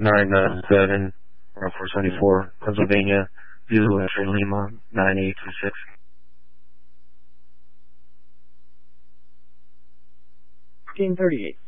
997, 474, Pennsylvania, Zulu X-ray Lima, 9826. Team 38.